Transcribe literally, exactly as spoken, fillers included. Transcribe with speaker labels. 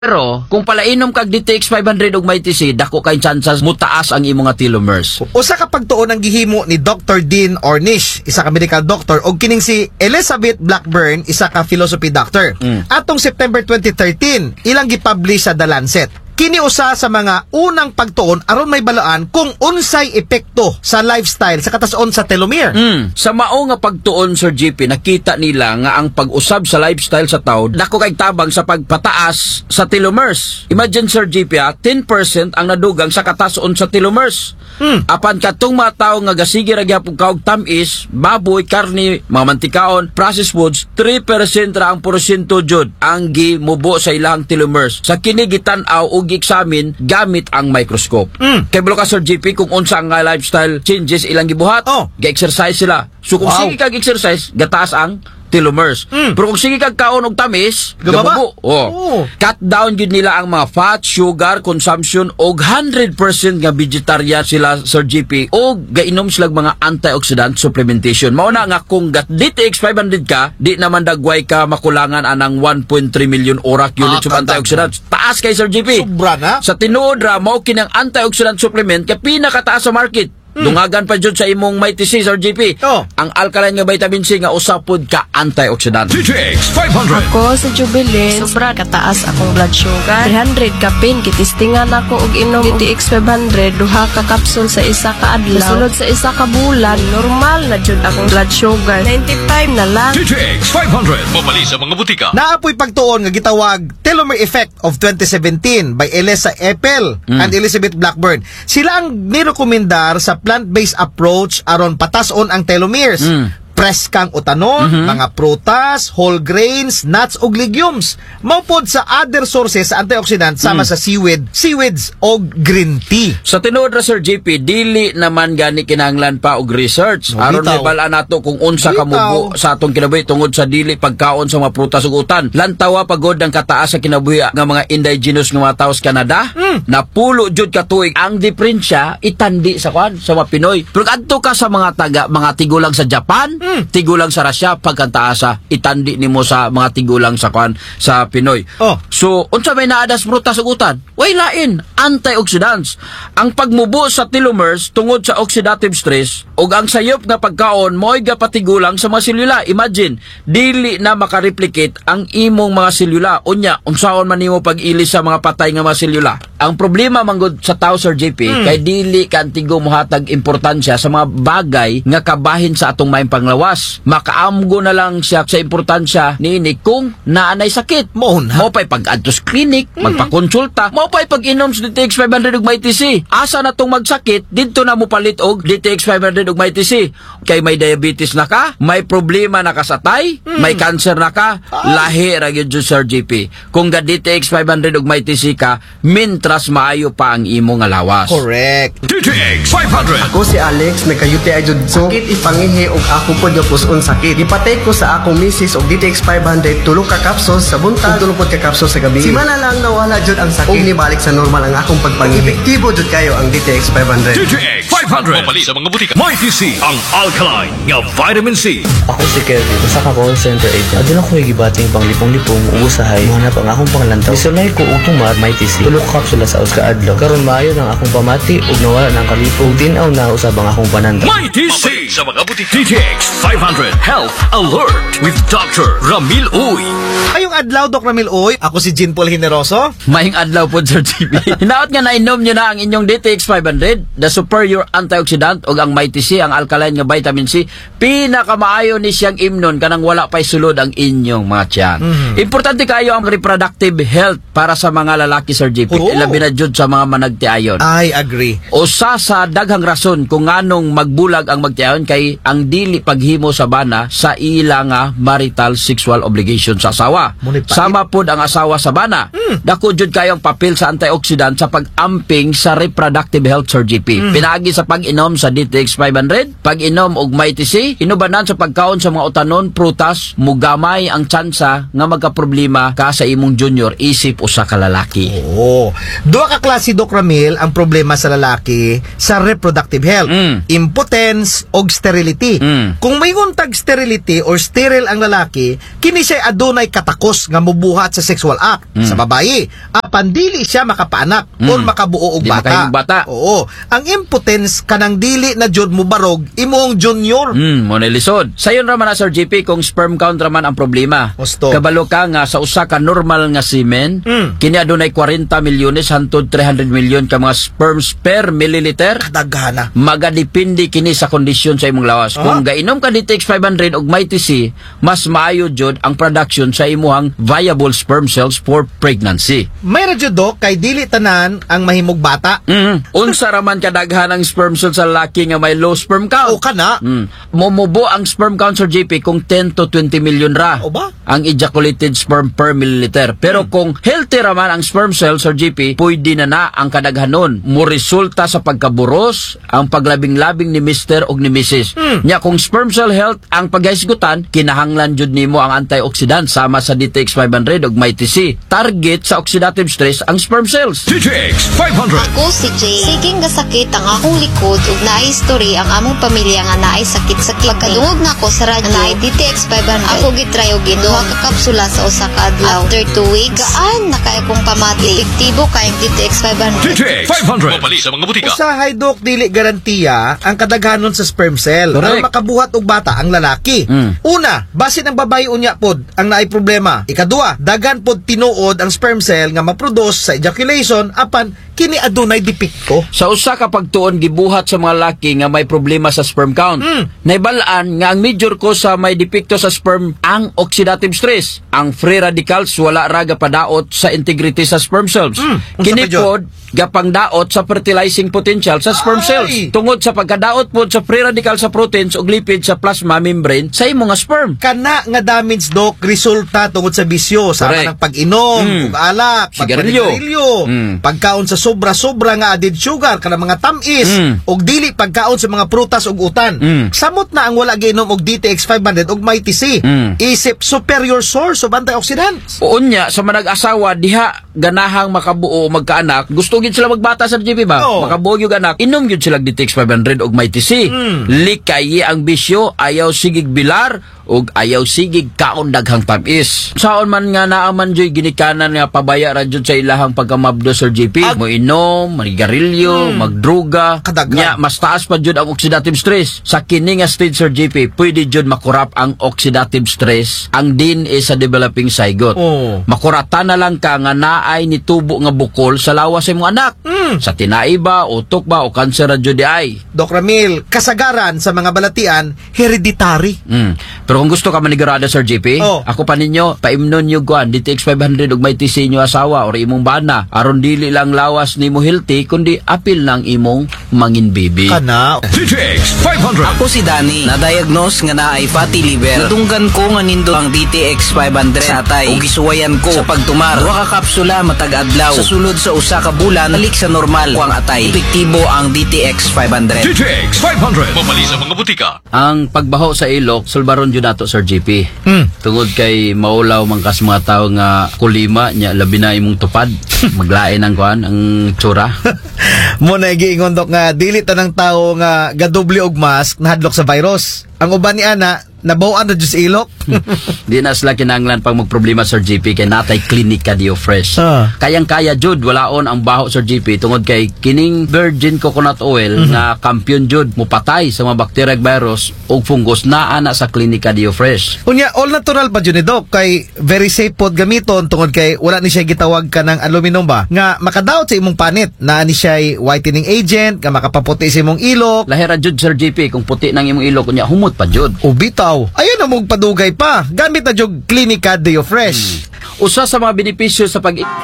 Speaker 1: Pero, kung palainom kag D T X five hundred ug may T C, dako kay chances mutaas ang imong nga telomeres.
Speaker 2: Usa ka pagtuon ang gihimo ni Doctor Dean Ornish, isa ka medical doctor, og kining si Elizabeth Blackburn, isa ka philosophy doctor. Mm. Atong September twenty thirteen, ilang gipublish sa The Lancet. Kini usa sa mga unang pagtuon aron may balaan kung unsay epekto sa lifestyle sa katason sa telomere.
Speaker 1: Mm. Sa mao nga pagtuon, Sir G P, nakita nila nga ang pag-usab sa lifestyle sa tao dako kay tabang sa pagpataas sa telomeres. Imagine, Sir G P, ah, ten percent ang nadugang sa katason sa telomeres. Mm. Apan katong mga tao nga gasige ra gyapon kaog tamis, baboy, karne, mga mantikaon, processed foods, three percent ra ang porsyento jud ang gimubo sa ilang telomeres. Sa kini gitan-aw og examine gamit ang microscope. Mm. Kay ka, Sir G P, kung unsa nga lifestyle changes ilang gibuhat,
Speaker 2: oh.
Speaker 1: ga-exercise sila. So kung wow. sige kag exercise, gataas ang telomeres. Mm. Pero kung sige kag kaon og tamis, gabubo. Oh. Oh. Cut down gid nila ang mga fat, sugar consumption og one hundred percent nga vegetarian sila, Sir G P, og gainom sila mga antioxidant supplementation. Mao na nga kung gat D T X five hundred ka, di naman dagway ka makulangan anang one point three million orak units ah, of antioxidants. Taas kay Sir G P.
Speaker 2: Sobra na.
Speaker 1: Sa tinuod ra mao kinang antioxidant supplement kay pinakataas sa market. Hmm. Dungagan pa jud sa imong may T C, Sir G P. Oh. Ang alkaline nga vitamin C nga usapod ka antioxidant.
Speaker 3: D T X five hundred.
Speaker 4: Ako sa Jubilee, sobra kataas akong blood sugar. three hundred ka pin, kitistingan ako og inom D T X five hundred, duha ka kapsul sa isa ka adlaw. Sulod sa isa ka bulan, normal na jud akong blood sugar. ninety-five na lang.
Speaker 3: D T X five hundred. Mabali sa mga butika.
Speaker 2: Naapoy pagtuon nga gitawag Telomere Effect of twenty seventeen by Elisa Eppel mm. and Elizabeth Blackburn. Sila ang nirekomendar sa plant-based approach aron patason ang telomeres. Mm. Press kang utanon, mm-hmm. mga prutas, whole grains, nuts ug legumes. Maupod sa other sources sa antioxidant sama mm. sa seaweed, seaweeds o green tea.
Speaker 1: Sa tinuod ra, Sir G P, dili naman gani kinahanglan pa og research. No, aron may bala nato kung unsa ka mubo sa atong kinabuhi tungod sa dili pagkaon sa mga prutas ug utan. Lantawa pagod ang kataas sa kinabuhi nga mga indigenous nga mga tawo sa Canada. Mm. Napulo jud ka tuig ang diferensya itandi sa kwan sa mga Pinoy. Pero adto ka sa mga taga mga tigulang sa Japan, Hmm. tigulang sa Russia, pagkantaasa itandi nimo sa mga tigulang sa kwan sa Pinoy. Oh. So unsa may naadas prutas ug utan? Way lain, antioxidants. Ang pagmubo sa telomeres tungod sa oxidative stress ug ang sayop nga pagkaon mo'y gapatigulang sa mga selula. Imagine, dili na makareplicate ang imong mga selula. Unya, unsaon man nimo pag-ilis sa mga patay nga mga selula? Ang problema manggod sa tao, Sir J P, hmm. kay dili kantigo mohatag importansya sa mga bagay nga kabahin sa atong maayong panglawas. Makaamgo na lang siya sa importansya niini kung naanay sakit. Mo na. Mo pa'y pag-adto sa clinic, mm-hmm. magpakonsulta, mo pa'y pag-inom sa D T X five hundred ug may T C. Asa na tong magsakit, dito na mo palit og D T X five hundred ug may T C. Kay may diabetes na ka, may problema na ka sa tay, mm. may cancer na ka, ah. lahi ra gyud, Sir J P. Kung ga D T X five hundred ug may T C ka, mintras maayo pa ang imo nga lawas.
Speaker 2: Correct.
Speaker 3: D T X five hundred.
Speaker 5: Ako si Alex, nagka-U T I jud so sakit ipangihi og ako pod puson sakit. Ipatay ko sa akong misis og D T X five hundred, tulo ka kapsos sa buntag, tulo pod ka kapsos sa gabi. Si mana lang nawala jud ang sakit. Og nibalik sa normal ang akong pagpangihi. Epektibo jud kayo ang D T X five hundred.
Speaker 3: D T X five hundred. Mabali sa mga butika. May T C, ang alkaline nga vitamin C.
Speaker 6: Ako si Kevin, usa ka call center agent. Adun ako gibating panglipong-lipong ug usahay manap ang akong panglantaw. Isulay ko og tumar may T C. Tulo ka kapsula sa us ka adlaw. Karon maayo nang akong pamati ug nawala nang kalipong din-aw na usab ang akong pananda.
Speaker 3: May T C sa mga butika. D T X five hundred Health Alert with Doctor Ramil Uy.
Speaker 2: Ayong adlaw, Doc Ramil Uy. Ako si Jean Paul Generoso.
Speaker 1: Maying adlaw po, Sir T V. Hinaot nga nainom nyo na ang inyong D T X five hundred, the superior antioxidant, o ang may T C, ang alkaline nga vitamin C. Pinakamaayo ni siyang imnon kanang wala pa'y sulod ang inyong mga tiyan. Mm-hmm. Importante kayo ang reproductive health para sa mga lalaki, Sir J P. Oh. Labi na jud sa mga managtiayon.
Speaker 2: I agree.
Speaker 1: Usa sa daghang rason kung nganong magbulag ang magtiayon kay ang dili paghimo sa bana sa ila nga marital sexual obligation sa asawa. Sama pod ang asawa sa bana. Mm. Dako jud kayo ang papel sa antioxidant sa pag-amping sa reproductive health, Sir J P. Mm. Pinaagi sa pag-inom sa D T X five hundred, pag-inom og may T C, inubanan sa pagkaon sa mga utanon, prutas, mugamay ang tsansa nga magkaproblema ka sa imong junior isip usa ka lalaki.
Speaker 2: Oo. Duha ka klase, Doc Ramil, ang problema sa lalaki sa reproductive health.
Speaker 1: Mm.
Speaker 2: Impotence o sterility.
Speaker 1: Mm.
Speaker 2: Kung may tag sterility or sterile ang lalaki, kini siya adunay katakos nga mubuhat sa sexual act sa babayi. Apan dili siya makapaanak
Speaker 1: Mm.
Speaker 2: or makabuo og
Speaker 1: Di
Speaker 2: bata.
Speaker 1: makahimong bata.
Speaker 2: Oo. Ang impotence kanang dili na jud mo barog imong junior.
Speaker 1: Hmm, mo nilisod. Sayon raman na Sir G P kung sperm count raman ang problema.
Speaker 2: Gusto.
Speaker 1: Kabalo ka nga sa usa ka normal nga semen,
Speaker 2: Mm.
Speaker 1: kini adunay forty milyones hangtod three hundred milyon ka mga sperms per milliliter.
Speaker 2: Daghana.
Speaker 1: Magadepende kini sa kondisyon sa imong lawas.
Speaker 2: Ah.
Speaker 1: Kung gainom ka D T X five hundred og may T C, mas maayo jud ang production sa imuhang viable sperm cells for pregnancy.
Speaker 2: May radyo, Doc, kay dili tanan ang mahimog bata.
Speaker 1: Mm. Unsa raman kadaghan ang sperm cells sa lalaki nga may low sperm count?
Speaker 2: O kana.
Speaker 1: Mm. Mumubo ang sperm count Sir G P kung ten to twenty million ra.
Speaker 2: O ba?
Speaker 1: Ang ejaculated sperm per milliliter. Pero kung healthy raman ang sperm cells Sir G P, pwede na na ang kadaghanon. Mo resulta sa pagkaburos ang paglabing-labing ni Mister og ni Missus Nya kung sperm cell health ang paghisgutan, kinahanglan jud nimo ang antioxidant sama sa D T X five hundred og may T C. Target sa oxidative stress ang sperm cells.
Speaker 3: D T X five hundred.
Speaker 7: Ako si Jay. Sige nga sakit ang akong likod ug naay history ang among pamilya nga naay sakit-sakit. Pagkadungog na ko sa radyo naay D T X five hundred. Ako gitry og duha ka kapsula sa usa ka adlaw. After two weeks, gaan na kay akong pamati. Epektibo kay D T X five
Speaker 3: D
Speaker 7: hundred.
Speaker 3: T X five hundred. Mapali sa mga butika.
Speaker 2: Usahay, Doc, dili garantiya ang kadaghanon sa sperm cell
Speaker 1: Correct.
Speaker 2: aron makabuhat og bata ang lalaki.
Speaker 1: Mm.
Speaker 2: Una, basin ang babae unya pod ang naay problema. Ikaduha, dagan pod tinuod ang sperm cell nga maproduce sa ejaculation apan kini adunay depekto.
Speaker 1: Sa usa ka pagtuon gibuhat sa mga laki nga may problema sa sperm count.
Speaker 2: Mm.
Speaker 1: Naibal-an nga ang major cause sa may depekto sa sperm ang oxidative stress. Ang free radicals wala ra gapadaot sa integrity sa sperm cells.
Speaker 2: Mm. Unsa
Speaker 1: Kini
Speaker 2: pa, Jod?
Speaker 1: pod gapangdaot sa fertilizing potential sa sperm
Speaker 2: Ay!
Speaker 1: cells. Tungod sa pagkadaot pod sa free radical sa proteins ug lipid sa plasma membrane sa imong nga sperm.
Speaker 2: Kana nga damage, Doc, resulta tungod sa bisyo sama
Speaker 1: Correct.
Speaker 2: ng pag-inom,
Speaker 1: Mm.
Speaker 2: ug alak,
Speaker 1: Sigarilyo.
Speaker 2: pagpanigarilyo,
Speaker 1: Mm.
Speaker 2: pagkaon sa sobra-sobra nga added sugar kana mga tamis,
Speaker 1: Mm.
Speaker 2: ug dili pagkaon sa mga prutas ug utan.
Speaker 1: Mm.
Speaker 2: Samot na ang wala giinom og D T X five hundred ug may T C.
Speaker 1: Mm.
Speaker 2: Isip superior source of antioxidants.
Speaker 1: Unya sa manag-asawa diha ganahang makabuo o magkaanak, gusto gid sila magbata sa G P ba?
Speaker 2: Oo.
Speaker 1: Makabuo gyud anak, inom gyud sila D T X five hundred og may T C.
Speaker 2: Mm.
Speaker 1: Likayi ang bisyo, ayaw sigig bilar ug ayaw sigig kaon daghang tamis. Saon man nga naaman joy ginikanan nga pabaya ra jud sa ilahang pagkamabdo Sir G P,
Speaker 2: Ag-
Speaker 1: mo inom, manigarilyo, magdruga,
Speaker 2: Kadaghan.
Speaker 1: nya mas taas pa jud ang oxidative stress. Sa kini nga stage Sir G P, pwede jud makurap ang oxidative stress ang D N A sa developing zygote.
Speaker 2: Oh.
Speaker 1: Makuratan na lang ka nga naay ni tubo nga bukol sa lawas sa imong anak.
Speaker 2: Mm.
Speaker 1: Sa tinai ba, utok ba, o kanser ra jud di ay.
Speaker 2: Doc Ramil, kasagaran sa mga balatian hereditary.
Speaker 1: Mm. Pero kung gusto ka manigurado Sir G P,
Speaker 2: Oh.
Speaker 1: ako pa ninyo, paimnon nyo kuan, D T X five hundred ug may T C nyo asawa or imong bana. Aron dili lang lawas nimo healthy, kundi apil ng imong mangin baby.
Speaker 2: Kana.
Speaker 3: D T X five hundred.
Speaker 8: Ako si Danny, na-diagnose nga naay fatty liver. Natunggan ko nga nindo ang D T X five hundred sa atay. Ug gisuwayan ko sa pagtumar. Duha ka kapsula matag adlaw. Sa sulod sa usa ka bulan, balik sa normal ko ang atay. Epektibo ang D T X five hundred.
Speaker 3: D T X five hundred. Mapali sa mga butika.
Speaker 1: Ang pagbaho sa ilok, sulbaron jud nato Sir G P.
Speaker 2: Mm.
Speaker 1: Tungod kay maulaw man kas mga tawo nga kulima nya labi na imong tupad. Maglain ang kuan ang tsura.
Speaker 2: Mo na giingon, Doc, nga dili tanang tawo nga gadoble og mask nahadlok sa virus. Ang uban ni ana nabawaan na jud sa ilok.
Speaker 1: Di na sila kinanglan pag magproblema Sir G P kay natay klinika Dio Fresh.
Speaker 2: Ah.
Speaker 1: Kayang-kaya jud walaon ang baho Sir G P tungod kay kining virgin coconut oil nga kampiyon jud mupatay sa mga bacteria ug virus ug fungus naa na sa klinika Dio Fresh.
Speaker 2: Unya, all natural pa dyan ni Doc, kay very safe pod gamiton tungod kay wala ni siya gitawag ka ng aluminum ba nga makadaot sa imong panit na ni siya whitening agent nga makapaputi sa imong ilok.
Speaker 1: Lahira jud Sir G P kung puti nang imong ilok kunya humot pa jud.
Speaker 2: O bitaw, ayun na mong padugay pa gamit na jug Clinica Deo Fresh.
Speaker 1: Usa sa mga benepisyo sa pag